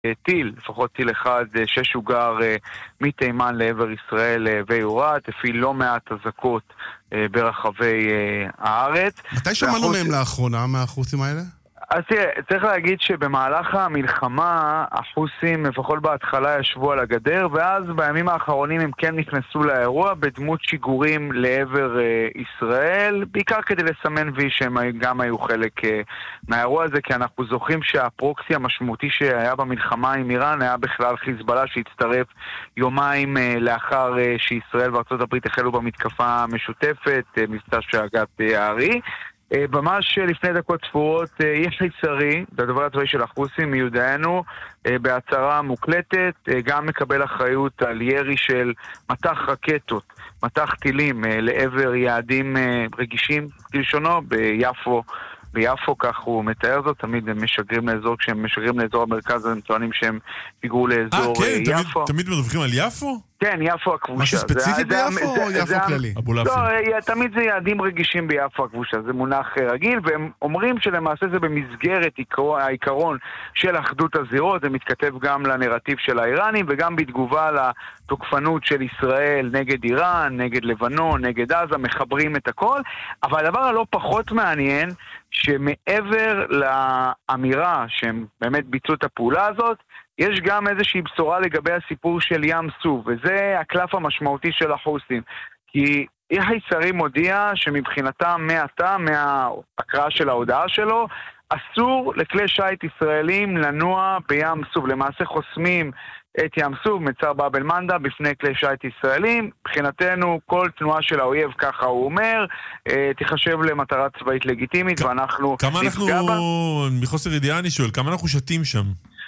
טיל, לפחות טיל אחד ששוגר מתימן לעבר ישראל ויורת, הפעיל לא מעט אזעקות ברחבי הארץ. מתי שמענו מהם לאחרונה, מהחוסים האלה? אז תראה, צריך להגיד שבמהלך המלחמה החוסים לפחות בהתחלה ישבו על הגדר, ואז בימים האחרונים הם כן נכנסו לאירוע בדמות שיגורים לעבר ישראל, בעיקר כדי לסמן וי שהם גם היו חלק מהאירוע הזה, כי אנחנו זוכרים שהפרוקסי המשמעותי שהיה במלחמה עם איראן היה בכלל חיזבאללה שהצטרף יומיים לאחר שישראל וארצות הברית החלו במתקפה המשותפת, מבצע שאגת הארי. ממש לפני דקות ספורות יש ליצרי, הדובר הצבאי של החוסים מיודענו, בהצהרה מוקלטת, גם מקבל אחריות על ירי של מטח רקטות, מטח טילים לעבר יעדים רגישים, כלשונו, ביפו, כך הוא מתאר זאת, תמיד הם משגרים לאזור, כשהם משגרים לאזור המרכז, הם טוענים שהם פיגרו לאזור יפו. תמיד מדווחים על יפו? כן, יפו הכבושה. משהו ספציפי ביפו או יפו כללי? לא, תמיד זה יעדים רגישים ביפו הכבושה, זה מונח רגיל, והם אומרים שלמעשה זה במסגרת העיקרון של אחדות הזירות, זה מתכתב גם לנרטיב של האיראנים, וגם בתגובה לתוקפנות של ישראל נגד איראן, נגד לבנון, נגד עזה, מחברים את הכל, אבל הדבר הלא פחות מעניין, שמעבר לאמירה שהם באמת ביצעו את הפעולה הזאת, יש גם איזושהי בשורה לגבי הסיפור של ים סוף, וזה הקלף המשמעותי של החוסים. כי היצרי מודיע שמבחינתם מעתה, מההקראה של ההודעה שלו, אסור לכלי שייט ישראלים לנוע בים סוף. למעשה חוסמים את ים סוף, מצר באב אל מנדב, בפני כלי שייט ישראלים. מבחינתנו, כל תנועה של האויב, ככה הוא אומר, תחשב למטרה צבאית לגיטימית, ואנחנו כמה אנחנו, מחוסר ידיעה אני שואל, כמה אנחנו שתים שם?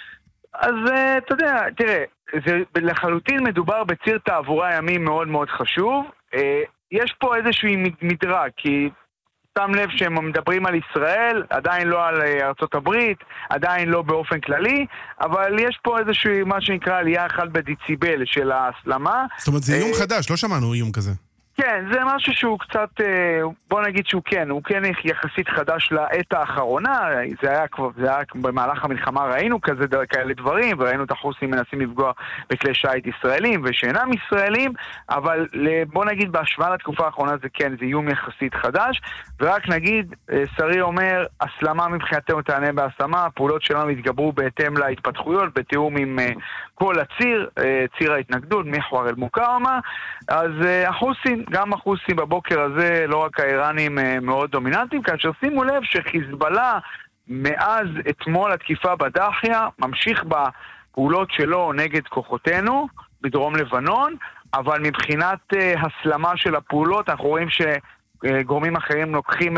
אז אתה יודע, תראה, לחלוטין מדובר בציר תעבורה ימי מאוד מאוד חשוב. יש פה איזשהו מדרג, כי שם לב שהם מדברים על ישראל, עדיין לא על ארצות הברית, עדיין לא באופן כללי, אבל יש פה איזשהו מה שנקרא עלייה אחד בדיציבל של ההסלמה. זאת אומרת, זה איום חדש, לא שמענו איום כזה. כן, זה משהו שהוא קצת, בוא נגיד שהוא כן יחסית חדש לעת האחרונה, זה היה במהלך המלחמה ראינו כאלה דברים, וראינו את החוסים מנסים לפגוע בכלי שייט ישראלים ושאינם ישראלים, אבל בוא נגיד בהשוואה לתקופה האחרונה זה כן, זה איום יחסית חדש, ורק נגיד, שרי אומר, הסלמה מבחינתנו תענה בהסלמה, הפעולות שלנו התגברו בהתאם להתפתחויות, בתיאום עם כל הציר, ציר ההתנגדות, מחואר אל מוקאוומה, אז החוסים, גם החוסים בבוקר הזה, לא רק האיראנים מאוד דומיננטיים, כאשר שימו לב שחיזבאללה מאז אתמול התקיפה בדחיה, ממשיך בפעולות שלו נגד כוחותינו בדרום לבנון, אבל מבחינת הסלמה של הפעולות, אנחנו רואים שגורמים אחרים לוקחים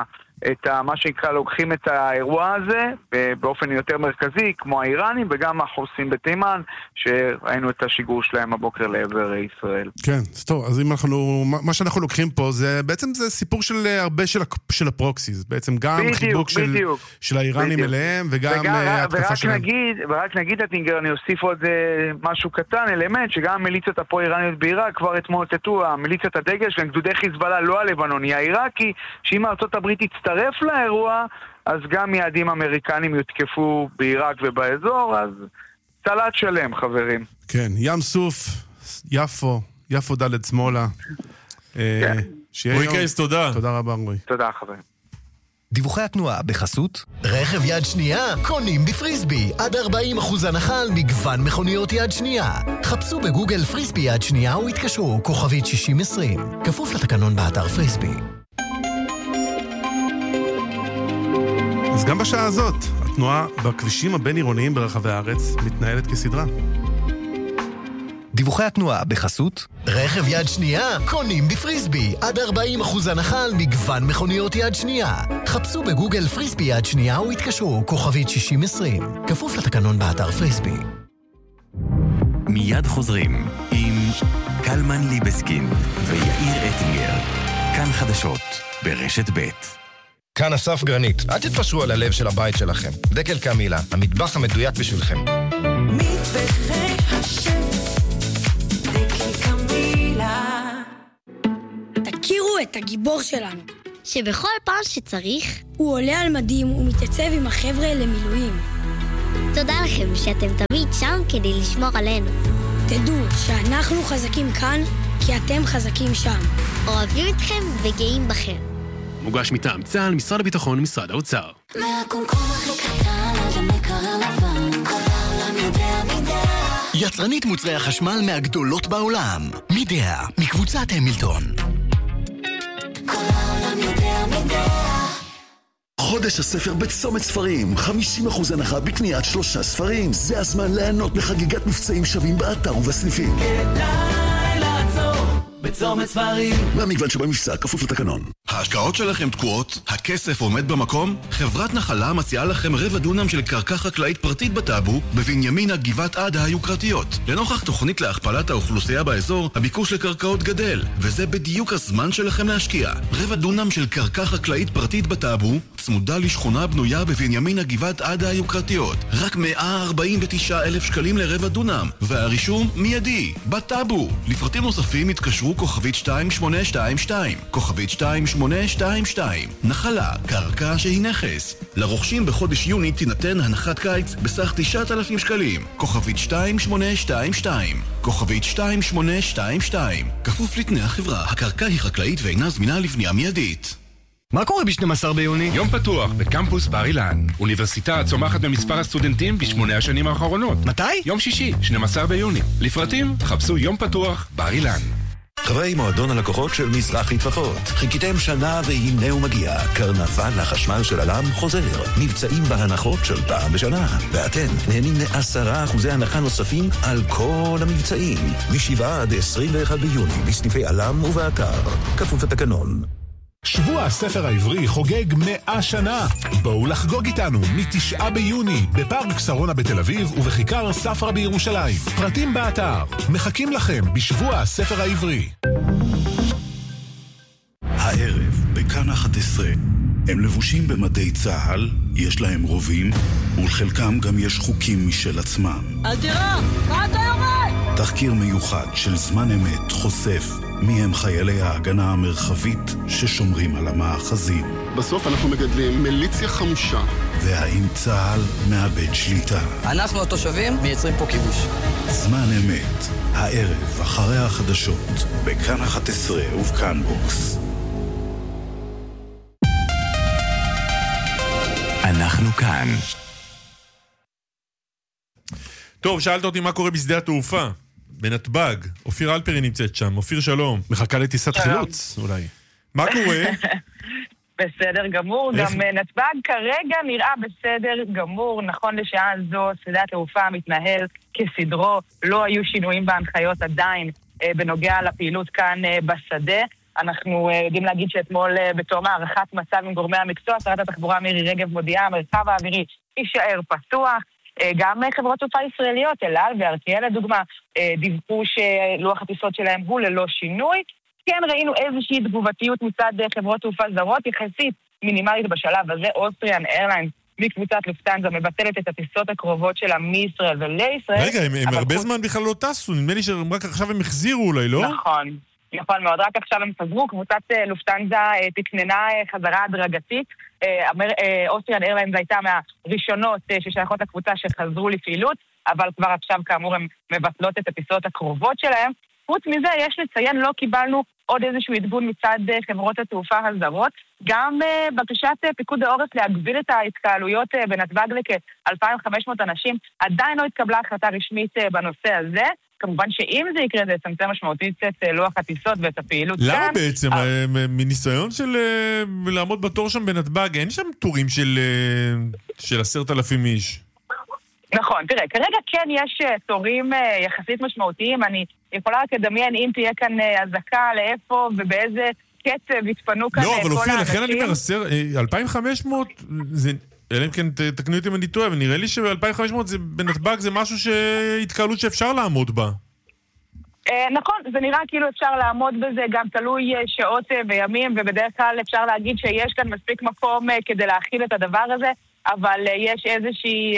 מה שנקרא, לוקחים את האירוע הזה באופן יותר מרכזי, כמו האיראנים וגם החוסים בתימן, שראינו את השיגור שלהם הבוקר לעבר ישראל. כן, טוב, אז אם מה שאנחנו לוקחים פה, זה בעצם זה סיפור של הרבה של הפרוקסיס, בעצם גם חיבוק של האיראנים אליהם, וגם התקפה שלהם. ורק נגיד, אטינגר, אני אוסיף עוד משהו קטן, אלמנט, שגם המיליציות הפרו-איראניות בעיראק כבר אתמול תתו, המיליציית הדגל שלהם, גדודי חיזבאללה, לא הלבנוני, העיראקי, שאם ארצות הברית תצטרף לאירוע, אז גם יעדים אמריקנים יותקפו בעיראק ובאזור, אז סלט שלם, חברים. כן, ים סוף, יפו ד' שמאלה. רועי קייס, תודה. תודה רבה, רועי. תודה, חברים. דיווחי התנועה בחסות רכב יד שנייה קונים בפריסבי עד 40% הנחה על מגוון מכוניות יד שנייה. חפשו בגוגל פריסבי יד שנייה או התקשרו כוכבית 6020, כפוף לתקנון באתר פריסבי. אז גם בשעה הזאת, התנועה בכבישים הבין-עירוניים ברחבי הארץ מתנהלת כסדרה. דיווחי התנועה בחסות רכב יד שנייה קונים בפריסבי עד 40% הנחה על מגוון מכוניות יד שנייה. חפשו בגוגל פריסבי יד שנייה או התקשרו כוכבית 6020, כפוף לתקנון באתר פריסבי. מיד חוזרים עם קלמן ליבסקין ויאיר אטינגר. כאן חדשות ברשת ב'. כאן אסף גרנית. אל תתפשרו על הלב של הבית שלכם. דקל קמילה, המטבח המדויק בשבילכם. מטבחי השף, דקל קמילה. תכירו את הגיבור שלנו, שבכל פעם שצריך הוא עולה על מדים ומתייצב עם החבר'ה למילואים. תודה לכם שאתם תמיד שם כדי לשמור עלינו. תדעו שאנחנו חזקים כאן, כי אתם חזקים שם. אוהבים אתכם וגאים בכם. מוגש מטעם צה"ל, משרד הביטחון ומשרד האוצר. מהקומקום הכי קטן עד המקרר לבן, כל העולם יודע מידע. יצרנית מוצרי החשמל מהגדולות בעולם. מידע, מקבוצת המילטון. כל העולם יודע מידע. חודש הספר בצומת ספרים, 50% הנחה בקניית 3 ספרים. זה הזמן ליהנות בחגיגת מבצעים שווים באתר ובסניפים. כדאי לעצור בצומת ספרים. והמגוון שבמבצע כפוף לתקנון. ההשקעות שלכם תקועות? הכסף עומד במקום? חברת נחלה מציעה לכם רבע דונם של קרקע חקלאית פרטית בטאבו, בבנימינה גבעת עדה היוקרתיות. לנוכח תוכנית להכפלת האוכלוסייה באזור, הביקוש לקרקעות גדל, וזה בדיוק הזמן שלכם להשקיע. רבע דונם של קרקע חקלאית פרטית בטאבו, צמודה לשכונה בנויה בבנימינה גבעת עדה היוקרתיות. רק 149,000 שקלים לרבע דונם, והרישום מיידי, בטאבו. לפרטים נוספים התקשרו כוכבית 2822, כוכבית 2822. נחלה, קרקע שהיא נכס. לרוכשים בחודש יוני תינתן הנחת קיץ בסך 9,000 שקלים. כוכבית 2822, כוכבית 2822. כפוף לתנאי החברה, הקרקע היא חקלאית ואינה זמינה לבנייה מיידית. מה קורה ב-12 ביוני? יום פתוח בקמפוס בר אילן. אוניברסיטה צומחת במספר הסטודנטים ב8 השנים האחרונות. מתי? יום שישי, 12 ביוני. לפרטים, חפשו יום פתוח בר אילן. חברי מועדון הלקוחות של מזרחי טפחות, חיכיתם שנה והנה הוא מגיע. קרנבל החשמל של אלם חוזר. מבצעים בהנחות של פעם בשנה. ואתם נהנים ל10% הנחה נוספים על כל המבצעים. מ7 עד 21 ביוני בסניפי אלם ובאתר. כפוף לתקנון. שבוע הספר העברי חוגג 100 שנה. בואו לחגוג איתנו מ9 ביוני בפארק שרונה בתל אביב ובכיכר ספרא בירושלים. פרטים באתר. מחכים לכם בשבוע הספר העברי. הערב בכאן 11 הם לבושים במדי צהל, יש להם רובים ולחלקם גם יש חוקים משל עצמם. אל תראה, מה אתה יורד? תחקיר מיוחד של זמן אמת חושף מי הם חיילי ההגנה המרחבית ששומרים על המאחזים. בסוף אנחנו מגדלים מיליציה חמושה. והאם צהל מאבד שליטה? אנחנו התושבים מייצרים פה כיבוש. זמן אמת, הערב אחרי החדשות, בכאן 11 ובכאן בוקס. אנחנו כאן. טוב, שאלת אותי מה קורה בשדה התעופה. בנתב"ג, אופיר אלפרי נמצאת שם. אופיר, שלום. מחכה לטיסת חילוץ, אולי. מה קורה? בסדר גמור, גם נתב"ג כרגע נראה בסדר גמור, נכון לשעה זו, שדה התעופה מתנהל כסדרו, לא היו שינויים בהנחיות עדיין בנוגע לפעילות כאן בשדה. אנחנו יודעים להגיד שאתמול בתום הערכת מצב עם גורמי המקצוע, שרת התחבורה מירי רגב מודיעה, המרחב האווירי יישאר פתוח. גם חברות תעופה ישראליות, אל על וארקיאל לדוגמה, דיווחו שלוח הטיסות שלהם הוא ללא שינוי. כן ראינו איזושהי תגובתיות מצד חברות תעופה זרות, יחסית מינימלית בשלב הזה. אוסטריאן איירליינס מקבוצת לופטנזה מבטלת את הטיסות הקרובות שלה מישראל ולישראל. רגע, הם הרבה זמן בכלל לא טסו, נדמה לי שרק עכשיו הם החזירו אולי, לא? נכון. נכון מאוד, רק עכשיו הם חזרו, קבוצת לופטנזה תקננה חזרה הדרגתית. אוסטריאן איירליינס הייתה מהראשונות ששייכות לקבוצה שחזרו לפעילות, אבל כבר עכשיו כאמור הם מבטלות את הטיסות הקרובות שלהם. חוץ מזה יש לציין, לא קיבלנו עוד איזשהו עדכון מצד חברות התעופה הזרות. גם בקשת פיקוד העורף להגביל את ההתקהלויות בנתב"ג לכ-2,500 אנשים, עדיין לא התקבלה החלטה רשמית בנושא הזה. כמובן שאם זה יקרה, זה יצמצם משמעותית את לוח הטיסות ואת הפעילות כאן. למה בעצם? מניסיון של לעמוד בתור שם בנתב"ג, אין שם טורים של 10,000 איש. נכון, תראה, כרגע כן יש תורים יחסית משמעותיים. אני יכולה רק לדמיין אם תהיה כאן הזקה לאיפה ובאיזה קצב יתפנו כאן כל האנשים. לא, אבל אופיר, לכן אני אומר, 2,500 זה... אלא אם כן תקנו אותי אם אני טועה, ונראה לי ש-2,500 בנתב"ג זה משהו שהתקהלות שאפשר לעמוד בה. נכון, זה נראה כאילו אפשר לעמוד בזה, גם תלוי שעות וימים, ובדרך כלל אפשר להגיד שיש כאן מספיק מקום כדי להכיל את הדבר הזה, אבל יש איזושהי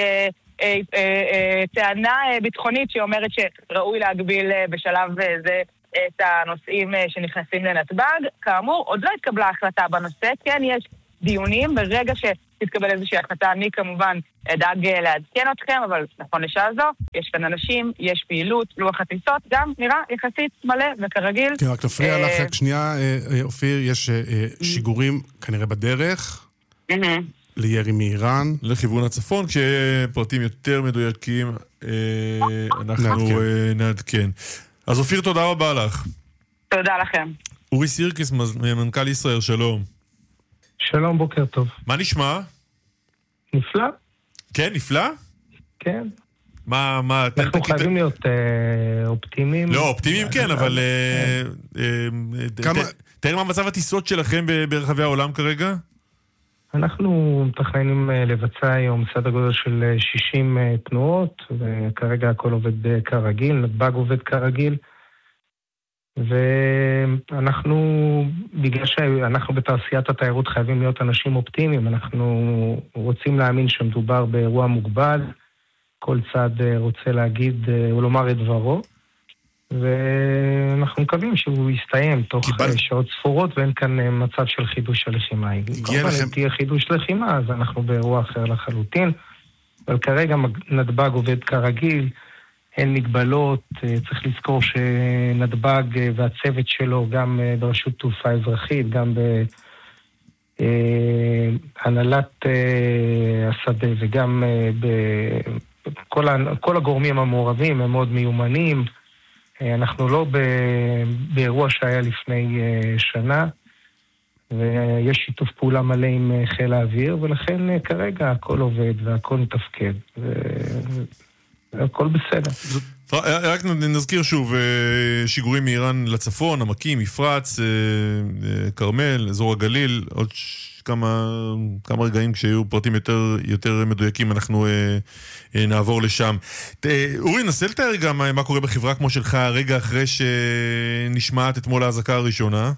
טענה ביטחונית שאומרת שראוי להגביל בשלב זה את הנושאים שנכנסים לנתב"ג. כאמור, עוד לא התקבלה החלטה בנושא, כן יש דיונים ברגע תתקבל איזושהי החלטה, אני כמובן אדאג לעדכן אתכם, אבל נכון לשעה זו, יש כאן אנשים, יש פעילות, לוח הטיסות, גם נראה יחסית מלא וכרגיל. כן, רק נפריע לך, רק שנייה, אופיר, יש שיגורים כנראה בדרך לירי מאיראן. לכיוון הצפון, כשפרטים יותר מדויקים, אנחנו נעדכן. אז אופיר, תודה רבה לך. תודה לכם. אורי סירקיס, מנכ"ל ישראל, שלום. שלום, בוקר טוב. מה נשמע? נפלא. כן, נפלא? כן. מה, אנחנו חייבים להיות אופטימיים. לא, אופטימיים כן, אבל תאר מה מצב הטיסות שלכם ברחבי העולם כרגע? אנחנו מתכננים לבצע היום סדר גודל של 60 תנועות, וכרגע הכל עובד כרגיל, נתב"ג עובד כרגיל, ואנחנו, בגלל שאנחנו בתעשיית התיירות חייבים להיות אנשים אופטימיים, אנחנו רוצים להאמין שמדובר באירוע מוגבל, כל צד רוצה להגיד או לומר את דברו, ואנחנו מקווים שהוא יסתיים תוך שעות ספורות, ואין כאן מצב של חידוש הלחימה. כמובן, אם תהיה חידוש לחימה, אז אנחנו באירוע אחר לחלוטין, אבל כרגע נתב"ג עובד כרגיל, אין מגבלות, צריך לזכור שנתב"ג והצוות שלו, גם ברשות תעופה אזרחית, גם בהנהלת השדה וגם כל הגורמים המעורבים הם מאוד מיומנים. אנחנו לא באירוע שהיה לפני שנה, ויש שיתוף פעולה מלא עם חיל האוויר, ולכן כרגע הכל עובד והכל מתפקד, והכל בסדר. רק נזכיר שוב, שיגורים מאיראן לצפון, עמקים, מפרץ, כרמל, אזור הגליל, עוד כמה רגעים כשיהיו פרטים יותר מדויקים אנחנו נעבור לשם. אורי, נסה לתאר גם מה קורה בחברה כמו שלך רגע אחרי שנשמעת אתמול ההזעקה הראשונה.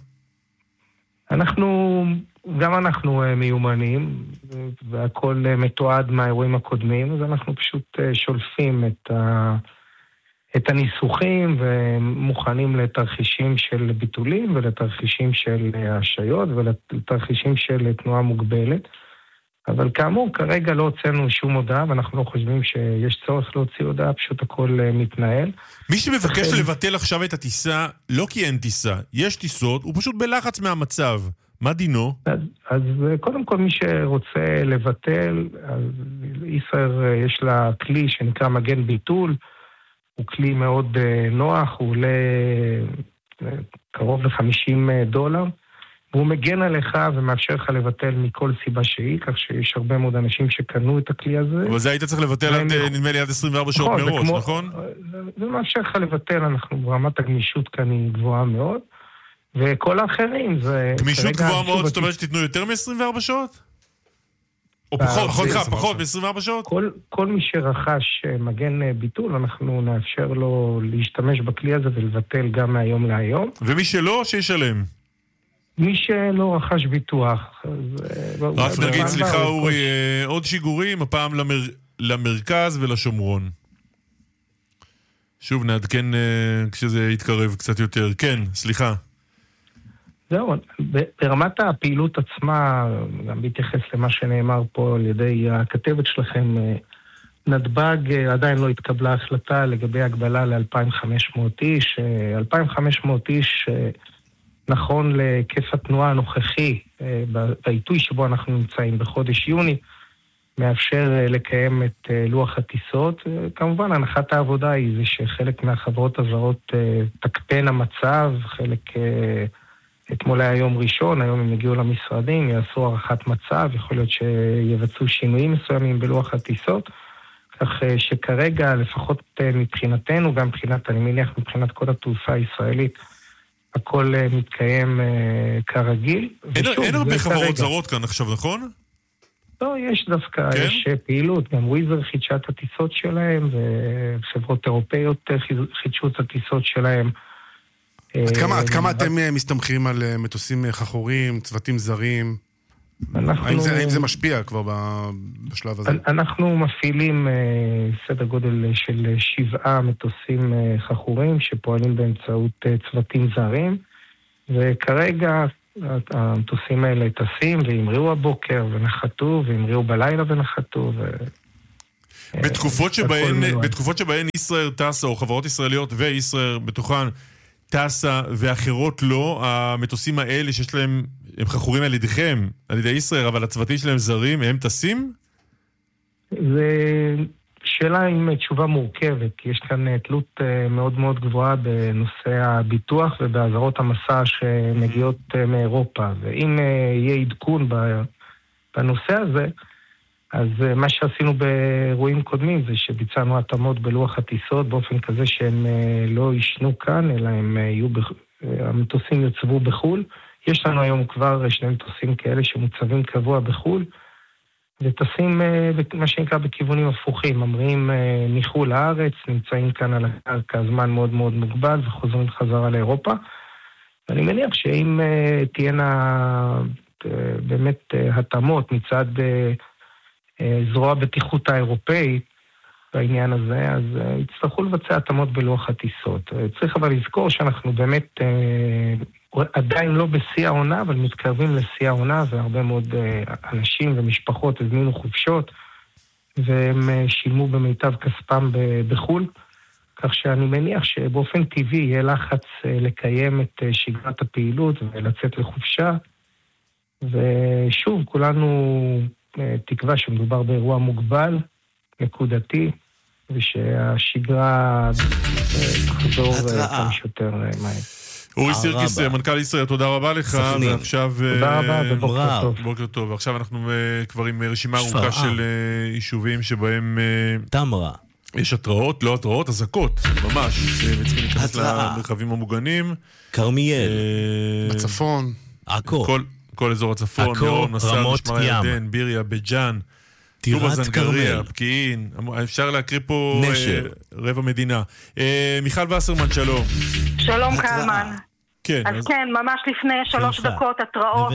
גם אנחנו מיומנים, והכל מתועד מהאירועים הקודמים, אז אנחנו פשוט שולפים את הניסוחים ומוכנים לתרחישים של ביטולים ולתרחישים של השעיות ולתרחישים של תנועה מוגבלת. אבל כאמור, כרגע לא הוצאנו שום הודעה, ואנחנו לא חושבים שיש צורך להוציא הודעה, פשוט הכל מתנהל. מי שמבקש לבטל עכשיו את הטיסה, לא כי אין טיסה, יש טיסות, הוא פשוט בלחץ מהמצב. מה דינו? אז קודם כל מי שרוצה לבטל, אז ישראל יש לה כלי שנקרא מגן ביטול, הוא כלי מאוד נוח, הוא עולה קרוב ל$50, והוא מגן עליך ומאפשר לך לבטל מכל סיבה שהיא, כך שיש הרבה מאוד אנשים שקנו את הכלי הזה. אבל זה היית צריך לבטל נדמה לי עד 24 שעות מראש, נכון? זה מאפשר לך לבטל, אנחנו ברמת הגמישות כאן היא גבוהה מאוד, וכל האחרים זה... גמישות גבוהה מאוד, זאת אומרת שתיתנו יותר מ-24 שעות? או פחות מ-24 שעות? כל מי שרכש מגן ביטול, אנחנו נאפשר לו להשתמש בכלי הזה ולבטל גם מהיום להיום. ומי שלא, שישלם. מי שלא רכש ביטוח. רק נגיד, סליחה אורי, עוד שיגורים, הפעם למרכז ולשומרון. שוב נעדכן כשזה יתקרב קצת יותר. כן, סליחה. זהו, ברמת הפעילות עצמה, גם בהתייחס למה שנאמר פה על ידי הכתבת שלכם, נתב"ג עדיין לא התקבלה החלטה לגבי הגבלה ל-2,500 איש. 2,500 איש נכון להיקף התנועה הנוכחי, בעיתוי שבו אנחנו נמצאים בחודש יוני, מאפשר לקיים את לוח הטיסות. כמובן, הנחת העבודה היא זה שחלק מהחברות הזרות תקפן המצב, חלק... אתמול היה יום ראשון, היום הם הגיעו למשרדים, יעשו הערכת מצב, יכול להיות שיבצעו שינויים מסוימים בלוח הטיסות, כך שכרגע, לפחות מבחינתנו, גם מבחינת, אני מניח, מבחינת כל התעופה הישראלית, הכל מתקיים כרגיל. אין הרבה חברות זרות כאן עכשיו, נכון? לא, יש דווקא, יש פעילות, גם וויזר חידשה את הטיסות שלהם, וחברות אירופאיות חידשו את הטיסות שלהם, עד כמה אתם מסתמכים על מטוסים חכורים, צוותים זרים? האם זה משפיע כבר בשלב הזה? אנחנו מפעילים סדר גודל של 7 מטוסים חכורים שפועלים באמצעות צוותים זרים, וכרגע המטוסים האלה טסים והמריאו הבוקר ונחתו, והמריאו בלילה ונחתו. בתקופות שבהן ישראל טסה, או חברות ישראליות וישראל בתוכן טסה ואחרות לא, המטוסים האלה שיש להם, הם חכורים על ידיכם, על ידי ישראל, אבל הצוותים שלהם זרים, הם טסים? זה שאלה עם תשובה מורכבת, כי יש כאן תלות מאוד מאוד גבוהה בנושא הביטוח ובעזרות המסע שמגיעות מאירופה, ואם יהיה עדכון בנושא הזה, אז מה שעשינו באירועים קודמים זה שביצענו התאמות בלוח הטיסות באופן כזה שהם לא ישנו כאן, אלא הם יהיו המטוסים יוצבו בחול. יש לנו היום כבר שני מטוסים כאלה שמוצבים קבוע בחול, וטסים מה שנקרא בכיוונים הפוכים, ממריאים מחול לארץ, נמצאים כאן על הקרקע זמן מאוד מאוד מוגבל וחוזרים חזרה לאירופה. ואני מניח שאם תהיינה באמת התאמות מצד זרוע בטיחות האירופאית בעניין הזה, אז יצטרכו לבצע התאמות בלוח הטיסות. צריך אבל לזכור שאנחנו באמת עדיין לא בשיא העונה, אבל מתקרבים לשיא העונה, והרבה מאוד אנשים ומשפחות הזמינו חופשות, והם שילמו במיטב כספם בחול, כך שאני מניח שבאופן טבעי יהיה לחץ לקיים את שגרת הפעילות ולצאת לחופשה, ושוב, כולנו תקווה שמדובר באירוע מוגבל, נקודתי, ושהשגרה תחזור כמה שיותר מהר. אורי סירקיס, מנכ"ל ישראל, תודה רבה לך, ועכשיו... תודה רבה, ובוקר טוב. בוקר טוב, ועכשיו אנחנו כבר עם רשימה ארוכה של יישובים שבהם... תמרה. יש התראות, לא התראות, הזקות, ממש, צריכים להיכנס למרחבים המוגנים. כרמיאל. בצפון. עכו. כל אזור הצפון, ירון, נסר, משמר הירדן, ביריה, בג'אן, טובה זנגריה, פקיעין, אפשר להקריא פה רבע מדינה. מיכל וסרמן, שלום. שלום קלמן. כן, אז כן, ממש לפני 3 דקות התראות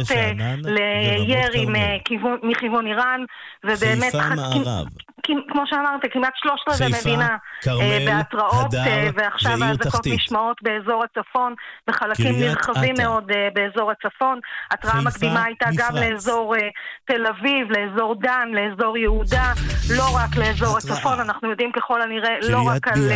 לירי מכיוון איראן, ובאמת חיפה מערב. כמו שאמרת, כמעט 3/4 מדינה בהתראות, ועכשיו ההזקות נשמעות באזור הצפון, בחלקים נרחבים מאוד באזור הצפון. התראה מקדימה הייתה גם לאזור תל אביב, לאזור דן, לאזור יהודה, לא רק לאזור הצפון. אנחנו יודעים ככל הנראה לא רק על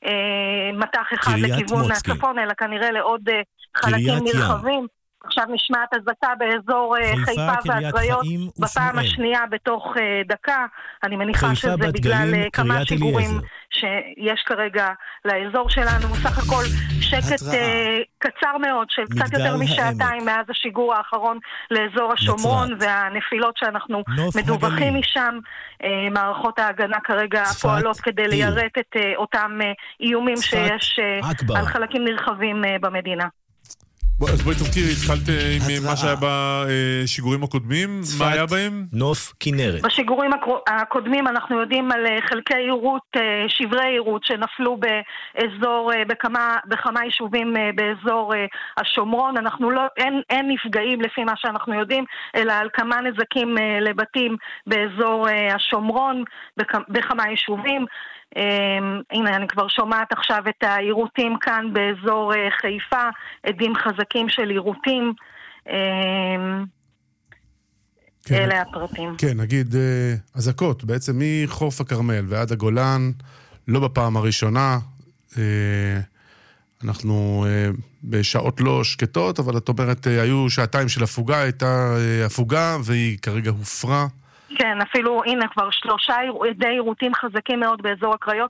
מטח אחד לכיוון הצפון, אלא כנראה לעוד חלקים נרחבים. עכשיו נשמעת הזקה באזור חיפה והקריות בפעם השנייה בתוך דקה. אני מניחה שזה בגלל כמה שיגורים שיש כרגע לאזור שלנו. בסך הכל שקט קצר מאוד של קצת יותר משעתיים מאז השיגור האחרון לאזור השומרון והנפילות שאנחנו מדווחים משם. מערכות ההגנה כרגע פועלות כדי ליירט את אותם איומים שיש על חלקים נרחבים במדינה. אז בואי תזכירי, התחלת עם מה שהיה בשיגורים הקודמים, מה היה בהם? נוף כנרת. בשיגורים הקודמים אנחנו יודעים על חלקי עירות, שברי עירות שנפלו באזור, בכמה יישובים באזור השומרון. אנחנו לא, אין נפגעים לפי מה שאנחנו יודעים, אלא על כמה נזקים לבתים באזור השומרון, בכמה יישובים. הנה אני כבר שומעת עכשיו את העירותים כאן באזור חיפה, עדים חזקים של עירותים. אלה הפרטים. כן, נגיד הזקות, בעצם מחוף הכרמל ועד הגולן, לא בפעם הראשונה, אנחנו בשעות לא שקטות, אבל את אומרת, היו שעתיים של הפוגה, הייתה הפוגה והיא כרגע הופרה. כן, אפילו, הנה, כבר 3 עדי עירותים חזקים מאוד באזור הקריות.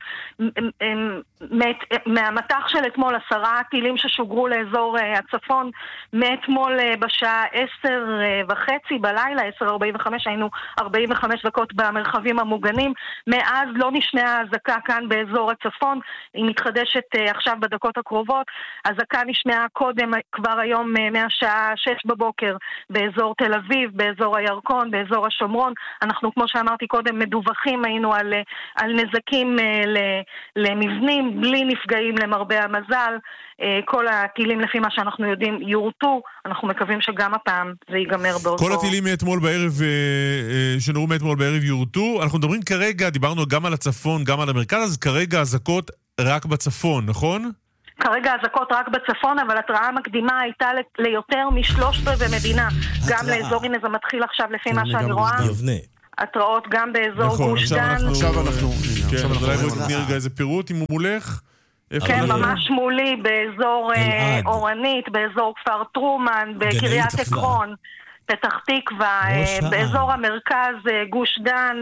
מהמטח של אתמול 10 טילים ששוגרו לאזור הצפון, מאתמול בשעה 10:30 בלילה, 10:45, היינו 45 דקות במרחבים המוגנים. מאז לא נשמעה הזקה כאן באזור הצפון, היא מתחדשת עכשיו בדקות הקרובות. הזקה נשמעה קודם, כבר היום מהשעה 6 בבוקר, באזור תל אביב, באזור הירקון, באזור השומרון. אנחנו, כמו שאמרתי קודם, מדווחים היינו על נזקים למבנים, בלי נפגעים למרבה המזל. כל הטילים, לפי מה שאנחנו יודעים, יורטו. אנחנו מקווים שגם הפעם זה ייגמר באותו... כל הטילים מאתמול בערב, שנורו מאתמול בערב יורטו. אנחנו מדברים כרגע, דיברנו גם על הצפון, גם על המרכז, אז כרגע הזקות רק בצפון, נכון? כרגע אזעקות רק בצפון, אבל התראה מקדימה הייתה ליותר מ13 מדינה. גם לאזור, הנה זה מתחיל עכשיו לפי מה שאני רואה. התראות גם באזור גוש דן. עכשיו אנחנו... כן, אולי בואי תתני רגע איזה פירוט אם הוא מולך. כן, ממש מולי, באזור אורנית, באזור כפר טרומן, בקריית עקרון, פתח תקווה, באזור המרכז, גוש דן,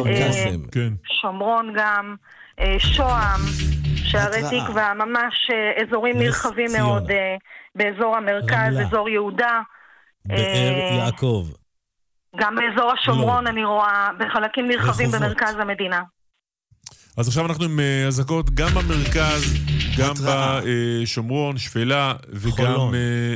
שומרון גם, שוהם, שערי תקווה, ממש אזורים נרחבים מאוד באזור המרכז, אזור יהודה. באר יעקב. גם באזור השומרון אני רואה, בחלקים נרחבים במרכז המדינה. אז עכשיו אנחנו עם אזעקות גם במרכז, גם בשומרון, שפלה, וגם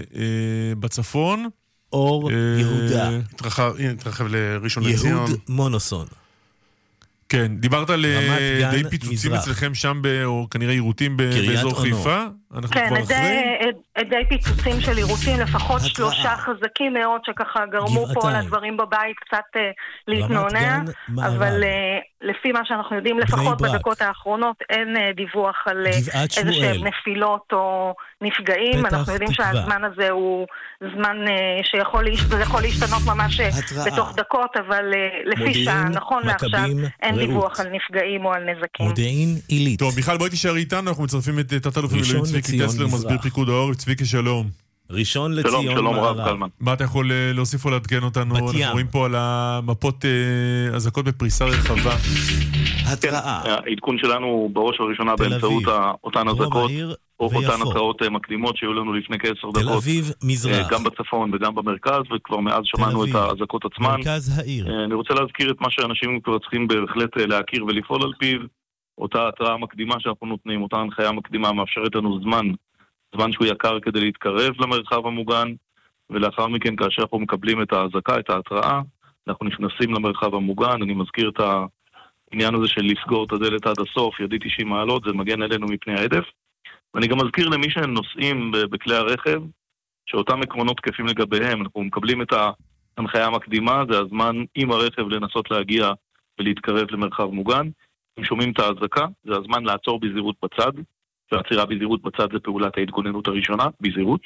בצפון. אור יהודה. התרחב לראשון לציון. יהוד מונוסון. כן, דיברת על די פיצוצים אצלכם שם, או כנראה עירותים באזור חיפה. כן, די פיצוצים של עירותים, לפחות 3 חזקים מאוד שככה גרמו פה לדברים בבית קצת להתנונע, אבל לפי מה שאנחנו יודעים, לפחות בדקות האחרונות, אין דיווח על איזשהם נפילות או נפגעים. אנחנו יודעים שהזמן הזה הוא זמן שיכול להשתנות ממש בתוך דקות, אבל לפי שעה, נכון לעכשיו, אין דיווח על נפגעים או על נזקים. מודיעין עילית. טוב, מיכל, בואי תישאר איתנו, אנחנו מצרפים את תת-אלוף במילואים צביקי טסלר, מסביר פיקוד העורף. צביקי, שלום. ראשון לציון שלום רב, קלמן. מה אתה יכול להוסיף או לעדכן אותנו? אנחנו רואים פה על המפות אזעקות בפריסה רחבה. התראה. העדכון שלנו הוא בראש הראשונה באמצעות אותן אזעקות, או אותן התראות מקדימות שהיו לנו לפני כ10 דקות. תל אביב, מזרח. גם בצפון וגם במרכז, וכבר מאז שמענו את האזעקות עצמן. מרכז העיר. אני רוצה להזכיר את מה שאנשים כבר צריכים בהחלט להכיר ולפעול על פיו. אותה התראה מקדימה שאנחנו נותנים, אותה הנחיה מקדימה מאפשרת לנו זמן שהוא יקר כדי להתקרב למרחב המוגן, ולאחר מכן כאשר אנחנו מקבלים את האזעקה, את ההתראה, אנחנו נכנסים למרחב המוגן. אני מזכיר את העניין הזה של לסגור את הדלת עד הסוף, ידי 90 מעלות, זה מגן עלינו מפני העדף. ואני גם מזכיר למי שנוסעים בכלי הרכב, שאותם עקרונות תקפים לגביהם, אנחנו מקבלים את ההנחיה המקדימה, זה הזמן עם הרכב לנסות להגיע ולהתקרב למרחב מוגן. אם שומעים את ההזעקה, זה הזמן לעצור בזהירות בצד, והעצירה בזהירות בצד זה פעולת ההתגוננות הראשונה, בזהירות.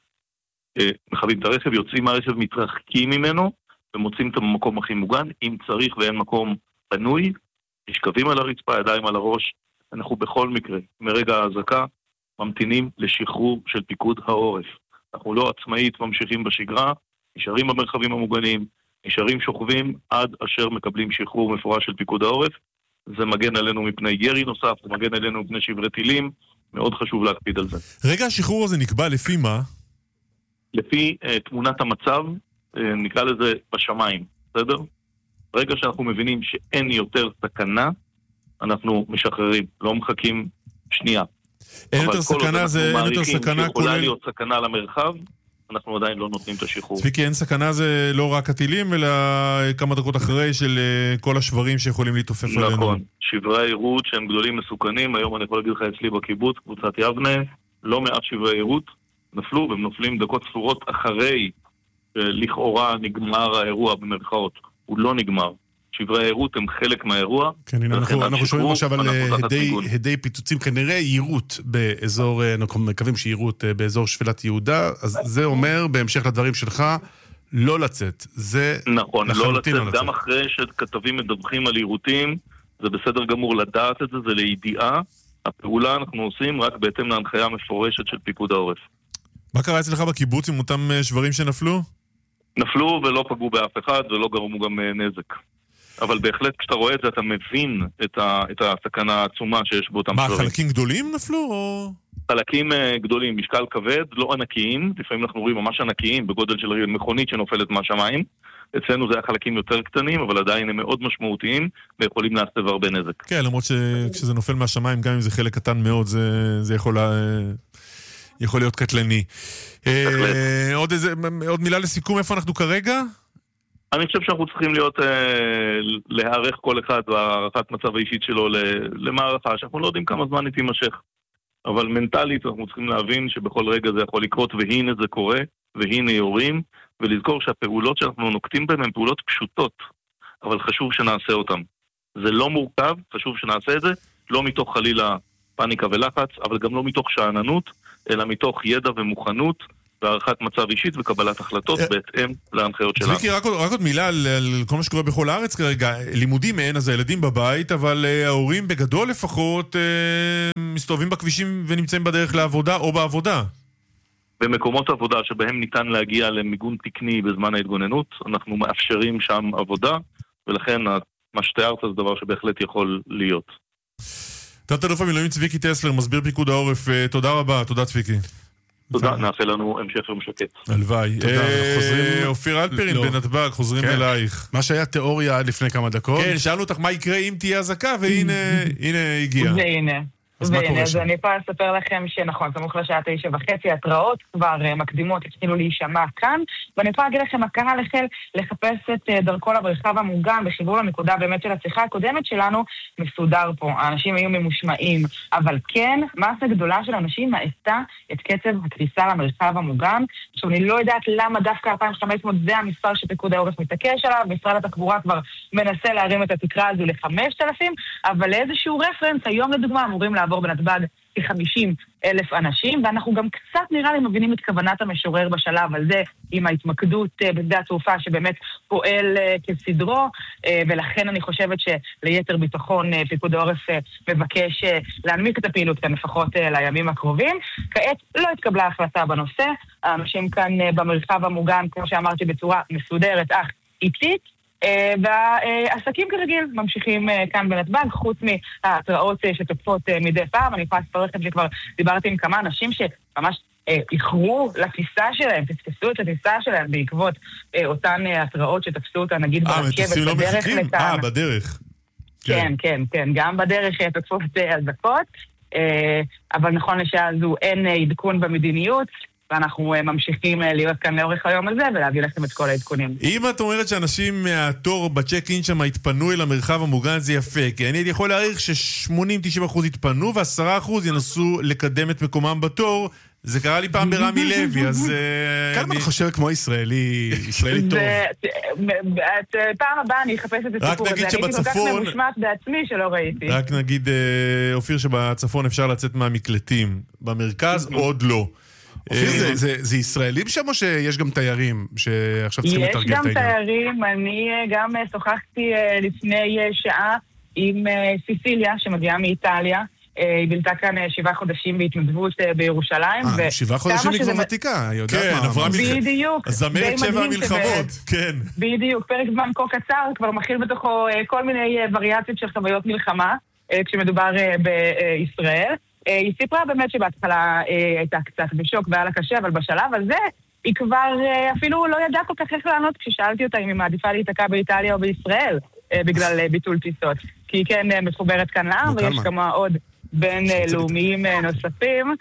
מכבים את הרכב, יוצאים מהרכב, מתרחקים ממנו, ומוצאים את המקום הכי מוגן. אם צריך ואין מקום פנוי, נשכבים על הרצפה, ידיים על הראש. אנחנו בכל מקרה, מרגע ההזעקה, ממתינים לשחרור של פיקוד העורף. אנחנו לא עצמאית ממשיכים בשגרה, נשארים במרחבים המוגנים, נשארים שוכבים עד אשר מקבלים שחרור מפורש של פיקוד העורף. זה מגן עלינו מפני ירי נוסף, זה מגן עלינו מפני שברי טילים, מאוד חשוב להקפיד על זה. רגע השחרור הזה נקבע לפי מה? לפי תמונת המצב, נקרא לזה בשמיים, בסדר? רגע שאנחנו מבינים שאין יותר סכנה, אנחנו משחררים, לא מחכים שנייה. אין יותר סכנה, זה אין יותר סכנה יכולה להיות סכנה למרחב, אנחנו עדיין לא נותנים את השחרור. צביקי, אין סכנה זה לא רק הטילים, אלא כמה דקות אחרי של כל השברים שיכולים להתעופף עלינו. נכון, שברי העירות שהם גדולים מסוכנים, היום אני יכול להגיד לך אצלי בקיבוץ, קבוצת יבנה, לא מעט שברי העירות נפלו, והם נופלים דקות ספורות אחרי לכאורה נגמר האירוע במרכאות. הוא לא נגמר. שברי העירות הם חלק מהאירוע. כן, אנחנו שומעים עכשיו על הדי פיצוצים, כנראה יירות באזור, אנחנו מקווים שיירות באזור שפלת יהודה, אז זה אומר, בהמשך לדברים שלך, לא לצאת. זה נכון, לא לצאת. גם אחרי שכתבים מדווחים על יירותים, זה בסדר גמור לדעת את זה, זה לידיעה. הפעולה אנחנו עושים רק בהתאם להנחיה המפורשת של פיקוד העורף. מה קרה אצלך בקיבוץ עם אותם שברים שנפלו? נפלו ולא פגעו באף אחד ולא גרמו גם נזק. אבל בהחלט כשאתה רואה את זה אתה מבין את הסכנה העצומה שיש באותם שברים. מה, חלקים גדולים נפלו או? חלקים גדולים, משקל כבד, לא ענקיים, לפעמים אנחנו רואים ממש ענקיים בגודל של מכונית שנופלת מהשמיים. אצלנו זה היה חלקים יותר קטנים, אבל עדיין הם מאוד משמעותיים ויכולים להסב הרבה נזק. כן, למרות שכשזה נופל מהשמיים, גם אם זה חלק קטן מאוד, זה יכול להיות קטלני. עוד מילה לסיכום, איפה אנחנו כרגע? אני חושב שאנחנו צריכים להערך כל אחד בהערכת מצב האישית שלו למערכה, שאנחנו לא יודעים כמה זמן היא תימשך. אבל מנטלית אנחנו צריכים להבין שבכל רגע זה יכול לקרות, והנה זה קורה, והנה יורים, ולזכור שהפעולות שאנחנו נוקטים בהן הן פעולות פשוטות, אבל חשוב שנעשה אותן. זה לא מורכב, חשוב שנעשה את זה, לא מתוך חלילה פאניקה ולחץ, אבל גם לא מתוך שעננות, אלא מתוך ידע ומוכנות, והערכת מצב אישית וקבלת החלטות בהתאם להנחיות שלנו. צביקי, רק עוד מילה על כל מה שקורה בכל הארץ כרגע. לימודים אין, אז הילדים בבית, אבל ההורים בגדול לפחות מסתובבים בכבישים ונמצאים בדרך לעבודה או בעבודה. במקומות עבודה שבהם ניתן להגיע למיגון תקני בזמן ההתגוננות, אנחנו מאפשרים שם עבודה, ולכן מה שתיארת זה דבר שבהחלט יכול להיות. תת-אלוף המילואים צביקי טסלר, מסביר פיקוד העורף, תודה רבה, תודה צביקי. תודה, נאחל לנו המשך יום שקט. הלוואי. אופיר אלפרין בנתב"ג, חוזרים אלייך. מה שהיה תיאוריה עד לפני כמה דקות. כן, שאלנו אותך מה יקרה אם תהיה אזעקה, והנה הגיע. והנה, אז אני פה אספר לכם שנכון, סמוך לשעה 9:30, התראות כבר מקדימות התחילו להישמע כאן, ואני פה אגיד לכם, הקהל החל לחפש את דרכו למרחב המוגן, בחיבור לנקודה באמת של השיחה הקודמת שלנו, מסודר פה, האנשים היו ממושמעים, אבל כן, מסה גדולה של אנשים מעשתה את קצב הכניסה למרחב המוגן, עכשיו אני לא יודעת למה דווקא 2,500 זה המספר שפיקוד העורף מתעקש עליו, משרד התחבורה כבר מנסה להרים את התקרה הזו ל5,000, אבל לאיזשהו רפרנס, היום לדוגמה אמורים לעבור בנתב"ג כ50,000 אנשים, ואנחנו גם קצת נראה לי מבינים את כוונת המשורר בשלב הזה, עם ההתמקדות בשדה התעופה שבאמת פועל כסדרו, ולכן אני חושבת שליתר ביטחון פיקוד העורף מבקש להנמיך את הפעילות כאן לפחות לימים הקרובים. כעת לא התקבלה החלטה בנושא, האנשים כאן במרחב המוגן, כמו שאמרתי, בצורה מסודרת, אך איטית, והעסקים כרגיל ממשיכים כאן בנתב"ג, חוץ מההתראות שתקפות מדי פעם. אני יכולה לספר לכם שכבר דיברתי עם כמה אנשים שממש איחרו לטיסה שלהם, תתפסו את הטיסה שלהם בעקבות אותן התראות שתפסו אותה, נגיד ברכבת בדרך לכאן. בדרך. כן, כן, כן, גם בדרך תקפות אזעקות, אבל נכון לשעה זו אין עדכון במדיניות, ואנחנו ממשיכים להיות כאן לאורך היום הזה, ולהביא לכם את כל העדכונים. אם את אומרת שאנשים מהתור בצ'ק-אין שם התפנו אל המרחב המוגן, זה יפה, כי אני יכול להעריך ש80-90% התפנו, ו10% ינסו לקדם את מקומם בתור. זה קרה לי פעם ברמי לוי, אז... כמה אתה חושב כמו ישראלי טוב? פעם הבאה אני אחפש את הסיפור הזה. אני הייתי כל כך ממושמעת בעצמי שלא ראיתי. רק נגיד, אופיר, שבצפון אפשר לצאת מהמקלטים. במרכז עוד לא. זה ישראלים שם או שיש גם תיירים שעכשיו צריכים לתרגל את העניין? יש גם תיירים, אני גם שוחחתי לפני שעה עם סיסיליה שמגיעה מאיטליה, היא בילתה כאן 7 חודשים בהתנדבות בירושלים. 7 חודשים היא כבר ותיקה, היא יודעת מה. בדיוק. זמרת 7 מלחמות, כן. בדיוק, פרק זמן כה קצר, כבר מכיל בתוכו כל מיני וריאציות של חוויות מלחמה, כשמדובר בישראל. היא סיפרה באמת שבהתחלה הייתה קצת בשוק והיה לה קשה, אבל בשלב הזה היא כבר אפילו לא ידעה כל כך איך לענות כששאלתי אותה אם היא מעדיפה להיתקע באיטליה או בישראל בגלל ביטול טיסות. כי היא כן מחוברת כאן לעם, ויש כמה עוד בין לאומיים נוספים,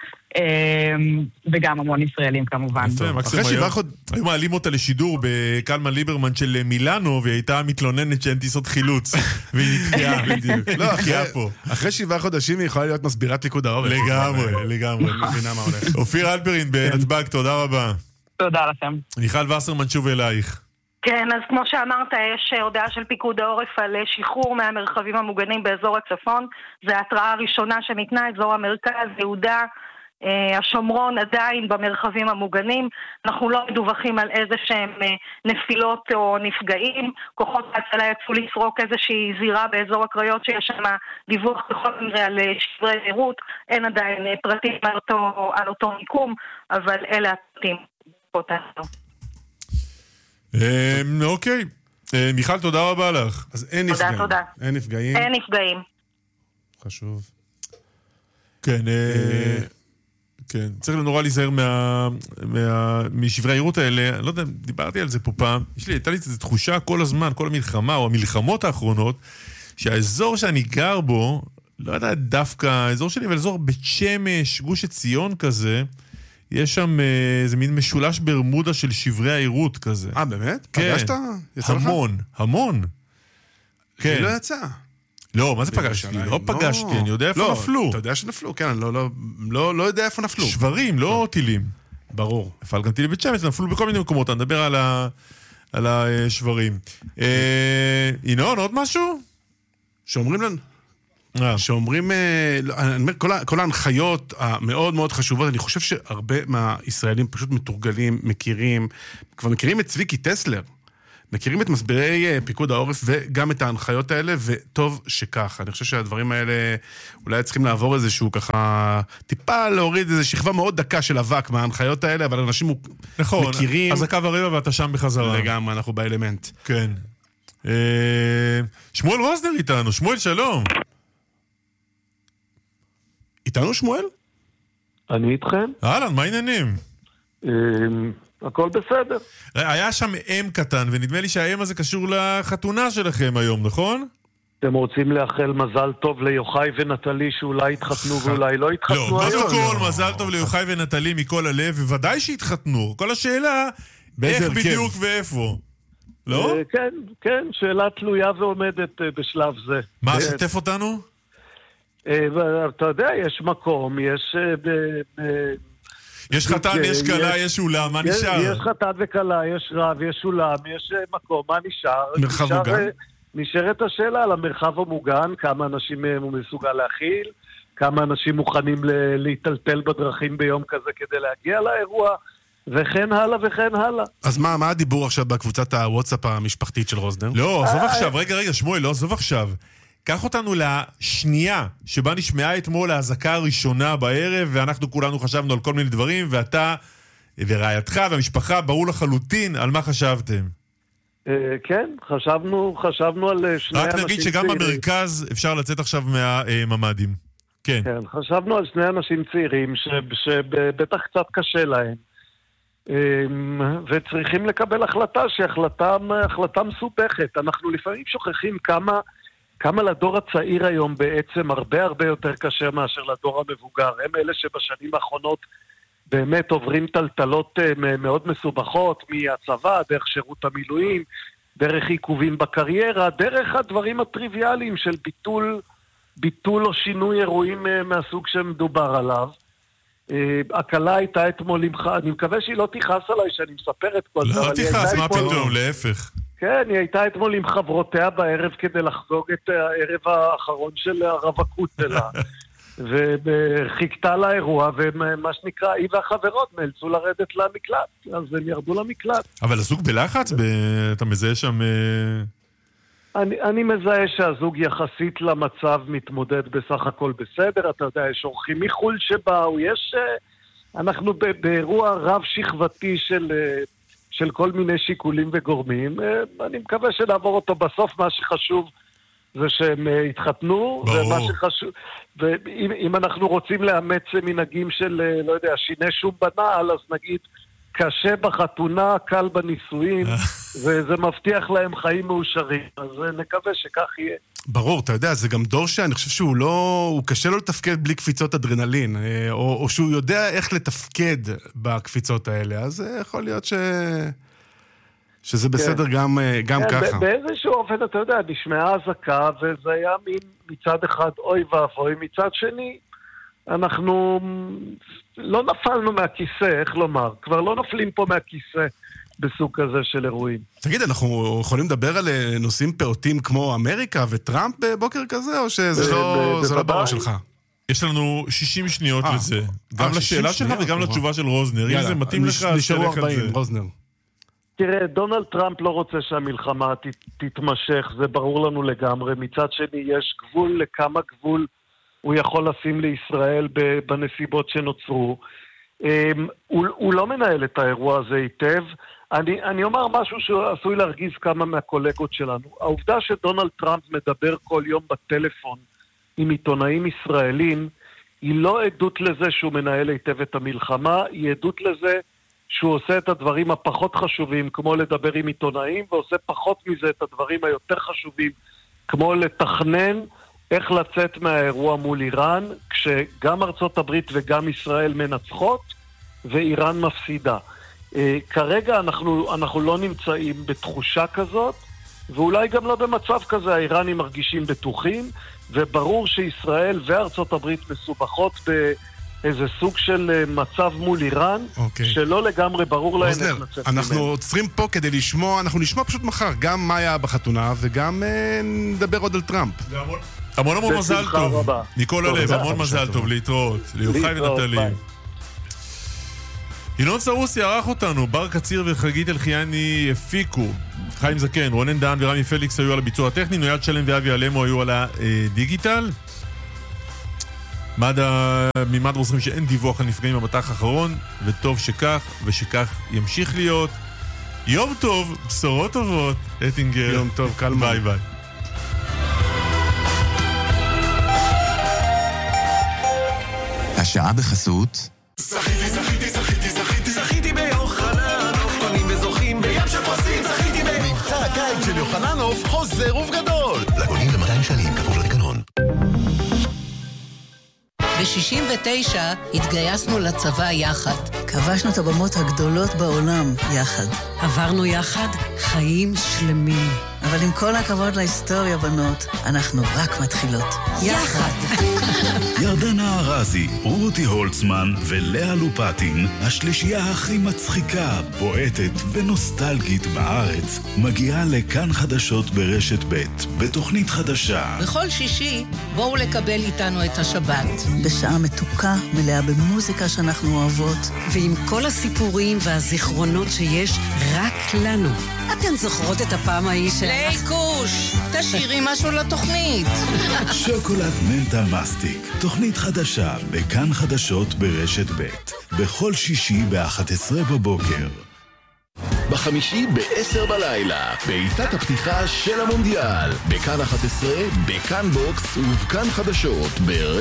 וגם המון ישראלים כמובן. היו מעלים אותה לשידור בקלמן ליברמן של מילאנו, והיא הייתה מתלוננת שאין טיסות חילוץ, והיא נתקעה פה. אחרי 7 חודשים היא יכולה להיות מסבירת פיקוד העורף. לגמרי. אופיר אלפרין בנתב"ג, תודה רבה. תודה לכם. מיכל וסרמן, שוב אלייך. כן, אז כמו שאמרת, יש הודעה של פיקוד העורף על שחרור מהמרחבים המוגנים באזור הצפון. זו ההתראה הראשונה שניתנה, אזור המרכז, יהודה, השומרון עדיין במרחבים המוגנים. אנחנו לא מדווחים על איזה שהם נפילות או נפגעים. כוחות ההצלה יצאו לסרוק איזושהי זירה באזור הקריות שיש שם דיווח בכל מקרה על שברי עירות. אין עדיין פרטים על אותו מיקום, אבל אלה הפרטים. אוקיי. מיכל, תודה רבה לך. אז אין נפגעים. תודה. אין נפגעים. אין נפגעים. חשוב. כן, כן. צריך נורא להיזהר משברי העירות האלה. אני לא יודע, דיברתי על זה פה פעם. הייתה לי איזו תחושה כל הזמן, כל המלחמה או המלחמות האחרונות, שהאזור שאני גר בו, לא יודע דווקא, האזור שלי, אבל אזור בית שמש, גוש עציון כזה, יש שם איזה מין משולש ברמודה של שברי העירות כזה. באמת? כן. פגשת? המון. כן. לא יצא. לא, מה זה פגשתי? לא פגשתי, אני יודע איפה נפלו. אתה יודע שנפלו, כן, אני לא יודע איפה נפלו. שברים, לא טילים. ברור. נפל גם טילים בית שמש, נפלו בכל מיני מקומות, אני מדבר על השברים. ינון, עוד משהו? שאומרים לנו? שאומרים, אני אומר, כל ההנחיות המאוד מאוד חשובות, אני חושב שהרבה מהישראלים פשוט מתורגלים, כבר מכירים את צביקי טסלר, מכירים את מסבירי פיקוד העורף וגם את ההנחיות האלה, וטוב שכך. אני חושב שהדברים האלה אולי צריכים לעבור איזשהו ככה, טיפה להוריד איזו שכבה מאוד דקה של אבק מההנחיות האלה, אבל אנשים מכירים. אז הקו הרבע ואתה שם בחזרה. לגמרי, אנחנו באלמנט. כן. שמואל רוזנר איתנו. שמואל, שלום. איתנו שמואל? אני איתכם. אהלן, מה העניינים? הכל בסדר. היה שם אם קטן, ונדמה לי שהאם הזה קשור לחתונה שלכם היום, נכון? אתם רוצים לאחל מזל טוב ליוחאי ונטלי שאולי יתחתנו ואולי לא יתחתנו? לא, קודם כל, מזל טוב ליוחאי ונטלי מכל הלב, וודאי שהתחתנו. כל השאלה, איך בדיוק ואיפה. לא? כן, שאלה תלויה ועומדת בשלב זה. מה, שתף אותנו? אתה יודע, יש מקום, יש חתן, יש קלה, יש אולם, מה נשאר? יש חתן וקלה, יש רב, יש אולם, יש מקום, מה נשאר? מרחב מוגן? נשארת השאלה על המרחב המוגן, כמה אנשים הוא מסוגל להכיל, כמה אנשים מוכנים להיטלטל בדרכים ביום כזה כדי להגיע לאירוע, וכן הלאה וכן הלאה. אז מה הדיבור עכשיו בקבוצת הוואטסאפ המשפחתית של רוזנר? לא, עזוב עכשיו, רגע, שמואל, לא, עזוב עכשיו. קח אותנו לשנייה שבה נשמעה אתמול ההזקה הראשונה בערב, ואנחנו כולנו חשבנו על כל מיני דברים, ואתה ורעייתך והמשפחה ברור לחלוטין על מה חשבתם. כן, חשבנו על שני אנשים צעירים. רק נגיד שגם במרכז אפשר לצאת עכשיו מהממדים. כן. כן, חשבנו על שני אנשים צעירים שבטח קצת קשה להם, וצריכים לקבל החלטה שהיא החלטה מסובכת. אנחנו לפעמים שוכחים כמה לדור הצעיר היום בעצם הרבה יותר קשה מאשר לדור המבוגר. הם אלה שבשנים האחרונות באמת עוברים טלטלות מאוד מסובכות, מהצבא, דרך שירות המילואים, דרך עיכובים בקריירה, דרך הדברים הטריוויאליים של ביטול או שינוי אירועים מהסוג שמדובר עליו. הקלה הייתה אתמול אני מקווה שהיא לא תיחס עליי שאני מספר את כל זה. לא תיחס, מה פתאום, להפך. כן, היא הייתה אתמול עם חברותיה בערב כדי לחגוג את הערב האחרון של הרווקות שלה. וחיכתה לאירוע, ומה שנקרא, היא והחברות נאלצו לרדת למקלט, אז הם ירדו למקלט. אבל הזוג בלחץ? אתה מזהה שם... אני מזהה שהזוג יחסית למצב מתמודד בסך הכל בסדר. אתה יודע, יש אורחים מחול שבאו, אנחנו באירוע רב שכבתי של כל מיני שיקולים וגורמים. אני מקווה שנעבור אותו בסוף. מה שחשוב זה שהם התחתנו, ומה שחשוב, ואם אנחנו רוצים לאמץ מנהגים של, לא יודע, שיני שום בנעל, אז נגיד, קשה בחתונה, קל בנישואים, וזה מבטיח להם חיים מאושרים. אז נקווה שכך יהיה. ברור, אתה יודע, זה גם דור שאני חושב שהוא הוא קשה לו לתפקד בלי קפיצות אדרנלין, או שהוא יודע איך לתפקד בקפיצות האלה, אז יכול להיות שזה בסדר גם ככה. באיזשהו אופן, אתה יודע, נשמעה הזקה, וזה היה מצד אחד אוי ואבוי, מצד שני, אנחנו לא נפלנו מהכיסא, איך לומר, כבר לא נפלים פה מהכיסא בסוג כזה של אירועים. תגיד, אנחנו יכולים לדבר על נושאים פעוטים כמו אמריקה וטראמפ בבוקר כזה, או שזה לא בראש שלך? יש לנו 60 שניות לזה. גם לשאלה שלך וגם לתשובה של רוזנר. אם זה מתאים לך, נשארו 40, רוזנר. תראה, דונלד טראמפ לא רוצה שהמלחמה תתמשך, זה ברור לנו לגמרי. מצד שני, יש גבול לכמה גבול הוא יכול לשים לישראל בנסיבות שנוצרו. הוא לא מנהל את האירוע הזה היטב. אני אומר משהו שעשוי להרגיז כמה מהקולגות שלנו. העובדה שדונלד טראמפ מדבר כל יום בטלפון עם עיתונאים ישראלים, היא לא עדות לזה שהוא מנהל היטב את המלחמה, היא עדות לזה שהוא עושה את הדברים הפחות חשובים, כמו לדבר עם עיתונאים, ועושה פחות מזה את הדברים היותר חשובים, כמו לתכנן איך לצאת מהאירוע מול איראן, כשגם ארצות הברית וגם ישראל מנצחות, ואיראן מפסידה. כרגע אנחנו לא נמצאים בתחושה כזאת, ואולי גם לא במצב כזה. האיראנים מרגישים בטוחים, וברור שישראל וארצות הברית מסובכות באיזה סוג של מצב מול איראן, שלא לגמרי ברור להם איך לצאת ממנו. אנחנו עוצרים פה כדי לשמוע, אנחנו נשמע פשוט מחר גם מה היה בחתונה, וגם נדבר עוד על טראמפ. המון המון מזל טוב. מכל הלב, המון מזל טוב, להתראות. ליוחאי ונטלי. ינון סרוסי ערך אותנו, בר קציר וחגית אלחייני הפיקו. חיים זקן, רונן דהן ורמי פליקס היו על הביצוע הטכני, נויד שלם ואבי אלמו היו על הדיגיטל. ממד מוסרים שאין דיווח על נפגעים במטח האחרון, וטוב שכך, ושכך ימשיך להיות. יום טוב, בשורות טובות, אטינגר. יום טוב, קלמן. ביי ביי. השעה בחסות זכיתי ביוחננוף, קונים וזוכים בים של פרסים, זכיתי מבצע הקיץ של יוחננוף חוזר ובגדול. לקונים ב-200 שנים, כפוף לתקנון. ב-69 התגייסנו לצבא יחד. כבשנו את הבמות הגדולות בעולם יחד. עברנו יחד חיים שלמים. אבל עם כל הכבוד להיסטוריה, בנות, אנחנו רק מתחילות. יחד. ירדנה ארזי, רותי הולצמן ולאה לופטין, השלישייה הכי מצחיקה, בועטת ונוסטלגית בארץ, מגיעה לכאן חדשות ברשת ב' בתוכנית חדשה. בכל שישי בואו לקבל איתנו את השבת. בשעה מתוקה, מלאה במוזיקה שאנחנו אוהבות. ועם כל הסיפורים והזיכרונות שיש רק לנו. אתן זוכרות את הפעם ההיא שלך? ליקוש, תשאירי משהו לתוכנית. שוקולד מנטה מסטיק, תוכנית חדשה בכאן חדשות ברשת ב' בכל שישי ב-11 בבוקר. בחמישי ב-10 בלילה, בעיטת הפתיחה של המונדיאל, בכאן 11, בכאן בוקס ובכאן חדשות ברשת